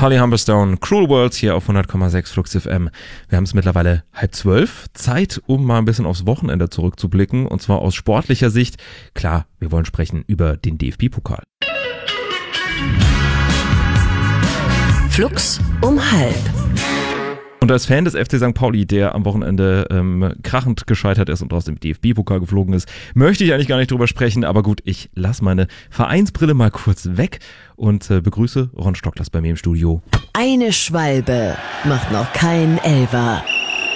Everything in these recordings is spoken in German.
Holly Humberstone, Cruel Worlds hier auf 100,6 Flux FM. Wir haben es mittlerweile 11:30. Zeit, um mal ein bisschen aufs Wochenende zurückzublicken. Und zwar aus sportlicher Sicht. Klar, wir wollen sprechen über den DFB-Pokal. Flux um 12:30. Und als Fan des FC St. Pauli, der am Wochenende krachend gescheitert ist und aus dem DFB-Pokal geflogen ist, möchte ich eigentlich gar nicht drüber sprechen. Aber gut, ich lasse meine Vereinsbrille mal kurz weg und begrüße Ron Stocklers bei mir im Studio. Eine Schwalbe macht noch keinen Elfer.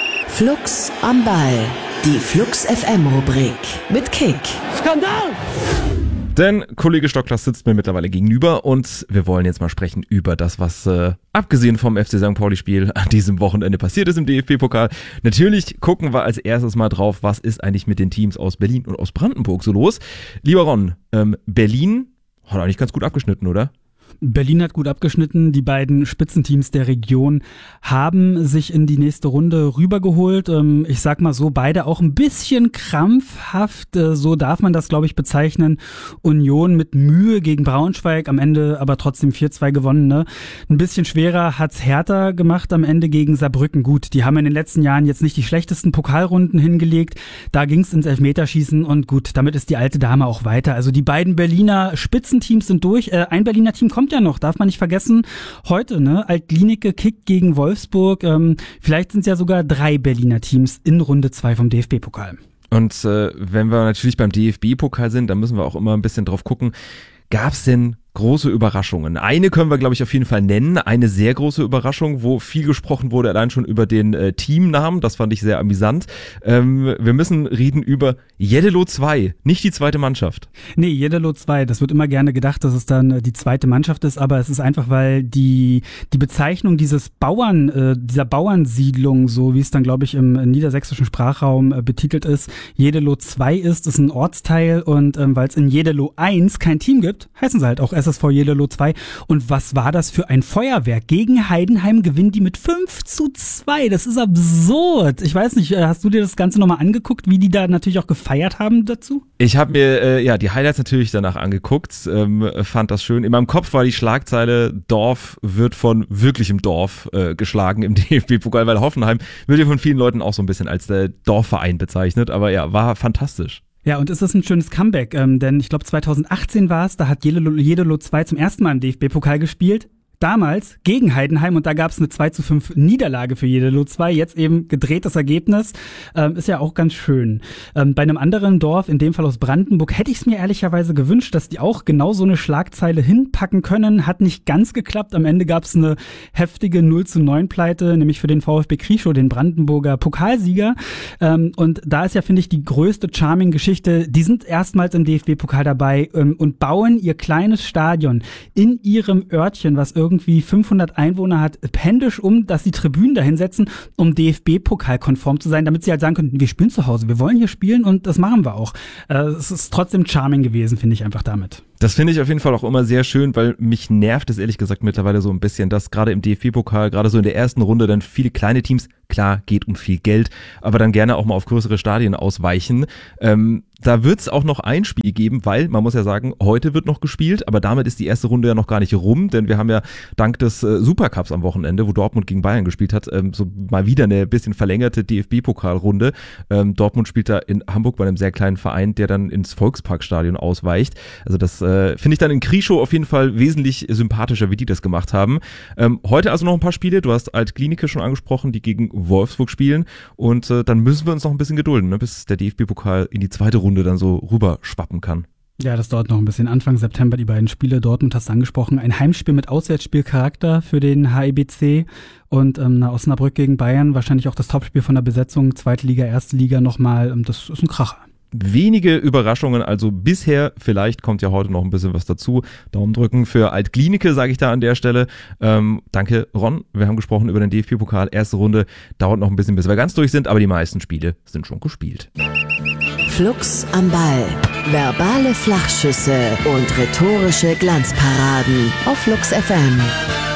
Flux am Ball. Die Flux FM-Rubrik mit Kick. Skandal! Denn Kollege Stocklers sitzt mir mittlerweile gegenüber und wir wollen jetzt mal sprechen über das, was abgesehen vom FC St. Pauli-Spiel an diesem Wochenende passiert ist im DFB-Pokal. Natürlich gucken wir als erstes mal drauf, was ist eigentlich mit den Teams aus Berlin und aus Brandenburg so los. Lieber Ron, Berlin hat eigentlich ganz gut abgeschnitten, oder? Berlin hat gut abgeschnitten. Die beiden Spitzenteams der Region haben sich in die nächste Runde rübergeholt. Ich sag mal so, beide auch ein bisschen krampfhaft. So darf man das, glaube ich, bezeichnen. Union mit Mühe gegen Braunschweig, am Ende aber trotzdem 4-2 gewonnen. Ne? Ein bisschen schwerer hat's Hertha gemacht am Ende gegen Saarbrücken. Gut, die haben in den letzten Jahren jetzt nicht die schlechtesten Pokalrunden hingelegt. Da ging's ins Elfmeterschießen und gut, damit ist die alte Dame auch weiter. Also die beiden Berliner Spitzenteams sind durch. Ein Berliner Team kommt ja noch, darf man nicht vergessen. Heute, ne? Alt-Glienicke kickt gegen Wolfsburg. Vielleicht sind es ja sogar 3 Berliner Teams in Runde 2 vom DFB-Pokal. Und wenn wir natürlich beim DFB-Pokal sind, dann müssen wir auch immer ein bisschen drauf gucken, gab es denn große Überraschungen? Eine können wir, glaube ich, auf jeden Fall nennen. Eine sehr große Überraschung, wo viel gesprochen wurde, allein schon über den Teamnamen. Das fand ich sehr amüsant. Wir müssen reden über Jeddelo 2, nicht die zweite Mannschaft. Nee, Jeddelo 2. Das wird immer gerne gedacht, dass es dann die zweite Mannschaft ist, aber es ist einfach, weil die Bezeichnung dieser Bauernsiedlung, so wie es dann, glaube ich, im niedersächsischen Sprachraum betitelt ist, Jeddelo 2 ist ein Ortsteil und weil es in Jeddelo 1 kein Team gibt, heißen sie halt auch SSV Jeddelo 2. Und was war das für ein Feuerwerk? Gegen Heidenheim gewinnen die mit 5-2. Das ist absurd. Ich weiß nicht, hast du dir das Ganze nochmal angeguckt, wie die da natürlich auch gefeiert haben dazu? Ich habe mir die Highlights natürlich danach angeguckt, fand das schön. In meinem Kopf war die Schlagzeile, Dorf wird von wirklichem Dorf geschlagen im DFB-Pokal, weil Hoffenheim wird ja von vielen Leuten auch so ein bisschen als der Dorfverein bezeichnet. Aber ja, war fantastisch. Ja, und es ist ein schönes Comeback, denn ich glaube 2018 war es, da hat Jeddelo 2 zum ersten Mal im DFB-Pokal gespielt. Damals gegen Heidenheim und da gab es eine 2-5 Niederlage für Jeddelo 2, jetzt eben gedrehtes Ergebnis, ist ja auch ganz schön. Bei einem anderen Dorf, in dem Fall aus Brandenburg, hätte ich es mir ehrlicherweise gewünscht, dass die auch genau so eine Schlagzeile hinpacken können, hat nicht ganz geklappt, am Ende gab es eine heftige 0-9-Pleite, nämlich für den VfB Krieschow, den Brandenburger Pokalsieger, und da ist ja, finde ich, die größte Charming-Geschichte, die sind erstmals im DFB-Pokal dabei und bauen ihr kleines Stadion in ihrem Örtchen, was irgendwie 500 Einwohner hat, händisch dass die Tribünen da hinsetzen, um DFB-Pokal-konform zu sein, damit sie halt sagen können, wir spielen zu Hause, wir wollen hier spielen und das machen wir auch. Es ist trotzdem charming gewesen, finde ich einfach damit. Das finde ich auf jeden Fall auch immer sehr schön, weil mich nervt es ehrlich gesagt mittlerweile so ein bisschen, dass gerade im DFB-Pokal, gerade so in der ersten Runde, dann viele kleine Teams, klar, geht um viel Geld, aber dann gerne auch mal auf größere Stadien ausweichen. Da wird es auch noch ein Spiel geben, weil, man muss ja sagen, heute wird noch gespielt, aber damit ist die erste Runde ja noch gar nicht rum, denn wir haben ja dank des Supercups am Wochenende, wo Dortmund gegen Bayern gespielt hat, so mal wieder eine bisschen verlängerte DFB-Pokalrunde. Dortmund spielt da in Hamburg bei einem sehr kleinen Verein, der dann ins Volksparkstadion ausweicht. Also das finde ich dann in Krieschow auf jeden Fall wesentlich sympathischer, wie die das gemacht haben. Heute also noch ein paar Spiele, du hast Alt-Glienicke schon angesprochen, die gegen Wolfsburg spielen und dann müssen wir uns noch ein bisschen gedulden, ne, bis der DFB-Pokal in die zweite Runde dann so rüber schwappen kann. Ja, das dauert noch ein bisschen. Anfang September die beiden Spiele. Dortmund hast du angesprochen. Ein Heimspiel mit Auswärtsspielcharakter für den HIBC und Osnabrück gegen Bayern. Wahrscheinlich auch das Topspiel von der Besetzung. Zweite Liga, erste Liga nochmal. Das ist ein Kracher. Wenige Überraschungen, also bisher, vielleicht kommt ja heute noch ein bisschen was dazu. Daumen drücken für Alt-Glienicke, sage ich da an der Stelle. Danke, Ron. Wir haben gesprochen über den DFB-Pokal. Erste Runde dauert noch ein bisschen, bis wir ganz durch sind, aber die meisten Spiele sind schon gespielt. Flux am Ball. Verbale Flachschüsse und rhetorische Glanzparaden auf Flux FM.